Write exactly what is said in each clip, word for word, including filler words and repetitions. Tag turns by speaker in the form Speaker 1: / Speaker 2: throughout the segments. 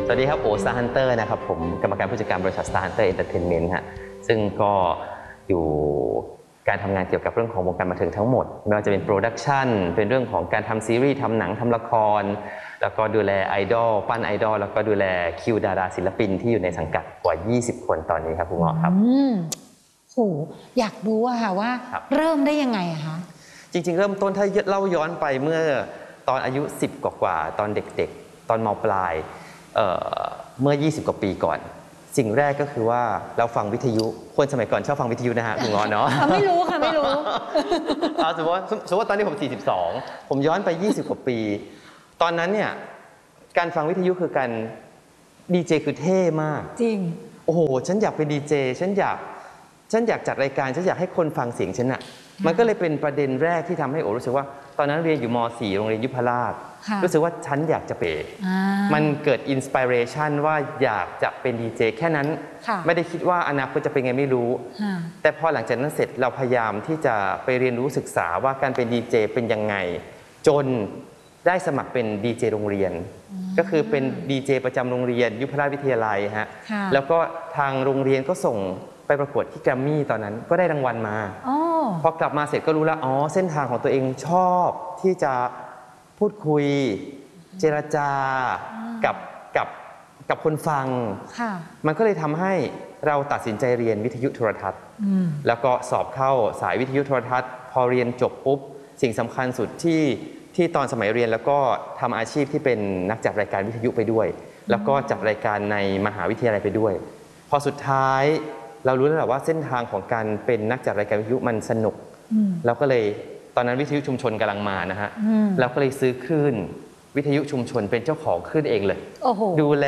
Speaker 1: สวัสดีครับโอ Star Hunter นะครับผมกรรมการผู้จัดการบริษัท Star Hunter Entertainment ฮะซึ่งก็อยู่การทำงานเกี่ยวกับเรื่องของวงการบันเทิงทั้งหมดไม่ว่าจะเป็นโปรดักชันเป็นเรื่องของการทำซีรีส์ทำหนังทำละครแล้วก็ดูแลไอดอลปั้นไอดอลแล้วก็ดูแลคิวดาราศิลปินที่อยู่ในสังกัดกว่ายี่สิบคนตอนนี้ครับคุณหมอครับ
Speaker 2: อืมโหอยากรู้อะค่ะว่าเริ่มได้ยังไงอะคะ
Speaker 1: จริงๆเริ่มต้นถ้าเล่าย้อนไปเมื่อตอนอายุสิบกว่าๆตอนเด็กๆตอนม.ปลายเอ่อเมื่อยี่สิบกว่าปีก่อนสิ่งแรกก็คือว่าเราฟังวิทยุคนสมัยก่อนชอบฟังวิทยุนะฮะคุณหมอเนาะ
Speaker 2: ไม่รู้ค่ะไม่รู้
Speaker 1: สมมติว่าสมมติว่าตอนนี้ผมสี่สิบสองผมย้อนไปยี่สิบกว่าปีตอนนั้นเนี่ยการฟังวิทยุคือการดีเจคือเท่มาก
Speaker 2: จริง
Speaker 1: โอ้โหฉันอยากเป็นดีเจฉันอยากฉันอยากจัดรายการฉันอยากให้คนฟังเสียงฉันอะมันก็เลยเป็นประเด็นแรกที่ทำให้โอรู้สึกว่าตอนนั้นเรียนอยู่ม.สี่ โรงเรียนยุพราชรู้สึกว่าฉันอยากจะเป็นมันเกิดอินสปิเรชันว่าอยากจะเป็นดีเจแค่นั้นไม่ได้คิดว่าอนาคตจะเป็นไงไม่รู้แต่พอหลังจากนั้นเสร็จเราพยายามที่จะไปเรียนรู้ศึกษาว่าการเป็นดีเจเป็นยังไงจนได้สมัครเป็นดีเจโรงเรียนก็คือเป็นดีเจประจำโรงเรียนยุพราชวิทยาลัยฮะแล้วก็ทางโรงเรียนก็ส่งไปประกวดที่แกรมมี่ตอนนั้นก็ได้รางวัลมาพอกลับมาเสร็จก็รู้แล้วอ๋อเส้นทางของตัวเองชอบที่จะพูดคุยเจรจากับกับกับคนฟังมันก็เลยทำให้เราตัดสินใจเรียนวิทยุโทรทัศน์แล้วก็สอบเข้าสายวิทยุโทรทัศน์พอเรียนจบปุ๊บสิ่งสำคัญสุดที่ที่ตอนสมัยเรียนแล้วก็ทำอาชีพที่เป็นนักจัดรายการวิทยุไปด้วยแล้วก็จัดรายการในมหาวิทยาลัยไปด้วยพอสุดท้ายเรารู้แล้วแหละว่าเส้นทางของการเป็นนักจัดรายการวิทยุมันสนุกเราก็เลยตอนนั้นวิทยุชุมชนกำลังมานะฮะเราก็เลยซื้อคลื่นวิทยุชุมชนเป็นเจ้าของคลื่นเองเลยดูแล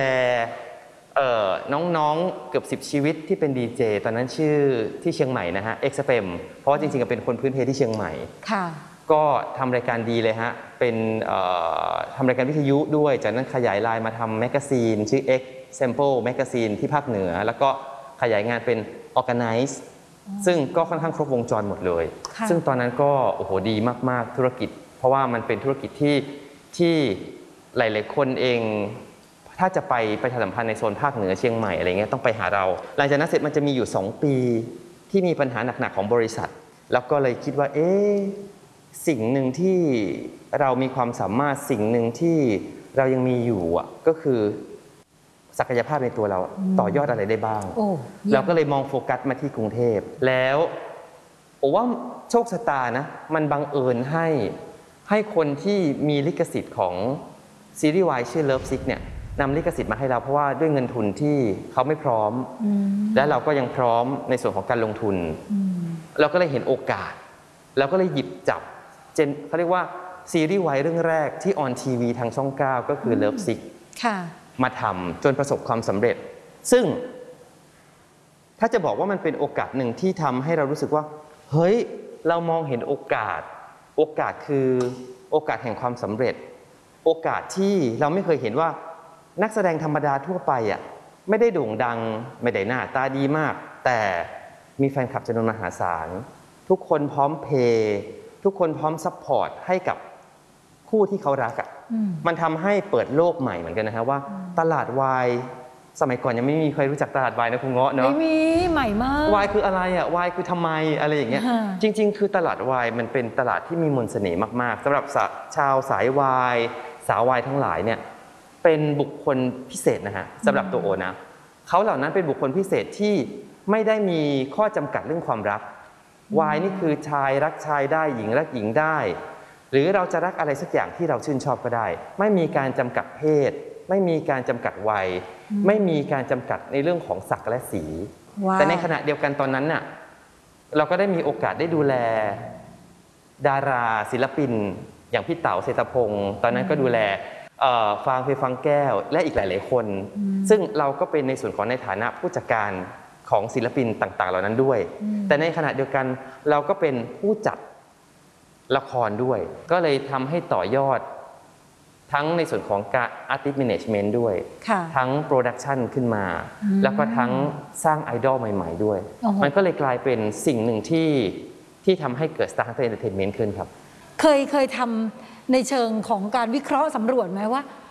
Speaker 1: น้องๆเกือบสิบชีวิตที่เป็นดีเจตอนนั้นชื่อที่เชียงใหม่นะฮะ เอ็กซ์ เอฟ เอ็ม เพราะว่าจริงๆเป็นคนพื้นเพที่เชียงใหม่ก็ทำรายการดีเลยฮะเป็นทำรายการวิทยุด้วยจากนั้นขยายลายมาทำแมกกาซีนชื่อ X Sample Magazine ที่ภาคเหนือแล้วก็ขยายงานเป็น Organize ซึ่งก็ค่อนข้างครบวงจรหมดเลยซึ่งตอนนั้นก็โอ้โหดีมากๆธุรกิจเพราะว่ามันเป็นธุรกิจที่ที่หลายๆคนเองถ้าจะไปประชาสัมพันธ์ในโซนภาคเหนือเชียงใหม่อะไรเงี้ยต้องไปหาเราหลังจากนั้นเสร็จมันจะมีอยู่สองปีที่มีปัญหาหนักๆของบริษัทแล้วก็เลยคิดว่าเอ๊ะสิ่งหนึ่งที่เรามีความสามารถสิ่งหนึ่งที่เรายังมีอยู่อ่ะก็คือศักยภาพในตัวเราต่อยอดอะไรได้บ้างเราก็เลยมองโฟกัสมาที่กรุงเทพแล้วโอ้ว่าโชคชะตานะมันบังเอิญให้ให้คนที่มีลิขสิทธิ์ของซีรีส์วายชื่อ Love Sick เนี่ยนำลิขสิทธิ์มาให้เราเพราะว่าด้วยเงินทุนที่เขาไม่พร้อมและเราก็ยังพร้อมในส่วนของการลงทุนเราก็เลยเห็นโอกาสเราก็เลยหยิบจับเจนเขาเรียกว่าซีรีส์วายเรื่องแรกที่ออนทีวีทางช่องเก้าก็คือ Love Sick มาทำจนประสบความสำเร็จซึ่งถ้าจะบอกว่ามันเป็นโอกาสหนึ่งที่ทำให้เรารู้สึกว่าเฮ้ยเรามองเห็นโอกาสโอกาสคือโอกาสแห่งความสำเร็จโอกาสที่เราไม่เคยเห็นว่านักแสดงธรรมดาทั่วไปอ่ะไม่ได้โด่งดังไม่ได้หน้าตาดีมากแต่มีแฟนคลับจำนวนมหาศาลทุกคนพร้อมเพย์ทุกคนพร้อมซัพพอร์ตให้กับคู่ที่เขารักอ่ะมันทำให้เปิดโลกใหม่เหมือนกันนะฮะว่าตลาดวายสมัยก่อนยังไม่มีใครรู้จักตลาดวายนะคุณเงาะเนาะ
Speaker 2: ไม่มีใหม่มาก
Speaker 1: วายคืออะไรอ่ะวายคือทำไมอะไรอย่างเงี้ยจริงๆคือตลาดวายมันเป็นตลาดที่มีมนต์เสน่ห์มากๆสำหรับชาวสายวายสาววายทั้งหลายเนี่ยเป็นบุคคลพิเศษนะฮะสำหรับตัวโอนะเขาเหล่านั้นเป็นบุคคลพิเศษที่ไม่ได้มีข้อจำกัดเรื่องความรักวายนี่คือชายรักชายได้หญิงรักหญิงได้หรือเราจะรักอะไรสักอย่างที่เราชื่นชอบก็ได้ไม่มีการจำกัดเพศไม่มีการจำกัดวัยไม่มีการจำกัดในเรื่องของศักดิ์และสี wow. แต่ในขณะเดียวกันตอนนั้นน่ะเราก็ได้มีโอกาสได้ดูแลดาราศิลปินอย่างพี่เต๋าเศรษฐพงศ์ตอนนั้นก็ดูแลฟางเพฟังแก้วและอีกหลายๆคนซึ่งเราก็เป็นในส่วนของในฐานะผู้จัดการของศิลปินต่างๆเหล่านั้นด้วยแต่ในขณะเดียวกันเราก็เป็นผู้จัดละครด้วยก็เลยทำให้ต่อยอดทั้งในส่วนของการ Artist Management ด้วยทั้ง Production ขึ้นมาแล้วก็ทั้งสร้างไอดอลใหม่ๆด้วยมันก็เลยกลายเป็นสิ่งหนึ่งที่ที่ทำให้เกิด Star Hunter Entertainment ขึ้นครับ
Speaker 2: เคยเคยทำในเชิงของการวิเคราะห์สำรวจไหมว่า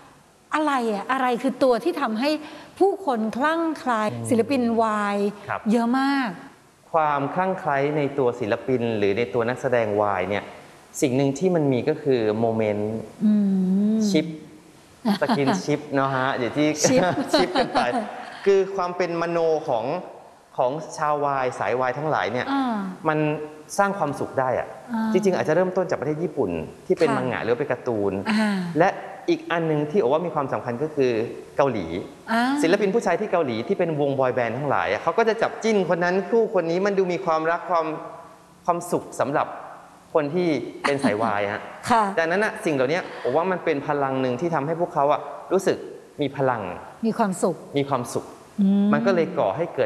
Speaker 2: อะไรอะอะไรคือตัวที่ทำให้ผู้คนคลั่งไคล้ศิลปินวายเยอะมาก
Speaker 1: ความคลั่งไคล้ในตัวศิลปินหรือในตัวนักแสดงวายเนี่ยสิ่งหนึ่งที่มันมีก็คือโมเมนต์ชิปสกินชิปเนาะฮะอย่างที่ชิปกันไปคือความเป็นมโนของของชาววายสายวายทั้งหลายเนี่ยมันสร้างความสุขได้อะจริงๆอาจจะเริ่มต้นจากประเทศญี่ปุ่นที่เป็นมังงะหรือเป็นการ์ตูนและอีกอันนึงที่โอว่ามีความสำคัญก็คือเกาหลีศิลปินผู้ชายที่เกาหลีที่เป็นวงบอยแบนด์ทั้งหลายเขาก็จะจับจิ้นคนนั้นคู่คนนี้มันดูมีความรักความความสุขสำหรับคนที่เป็นสายวายฮะดังนั้นนะสิ่งเหล่านี้โอว่ามันเป็นพลังหนึ่งที่ทำให้พวกเขาอะรู้สึกมีพลัง
Speaker 2: มีความสุข
Speaker 1: มีความสุขมันก็เลยก่อให้เกิด